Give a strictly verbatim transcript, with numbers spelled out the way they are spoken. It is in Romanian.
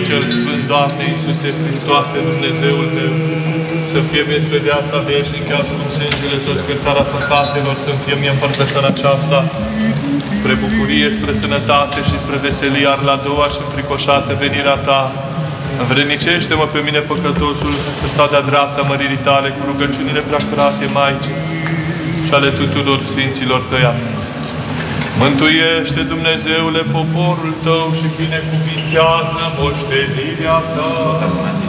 cel Sfânt, Doamne Iisuse Hristoase, Dumnezeul meu, să fie mie spre viața veșnică, ascult sângele toți cârtarea păcatelor, să-mi fie mie împărtășarea aceasta, spre bucurie, spre sănătate și spre veselie, ar la a doua și înfricoșată venirea Ta. Învrednicește-mă pe mine, păcătosul, să stau de-a dreapta măririi Tale cu rugăciunile preacurate Maicii și ale tuturor Sfinților Tăi. Mântuiește, Dumnezeule, poporul Tău și binecuvintează moștenirea Ta.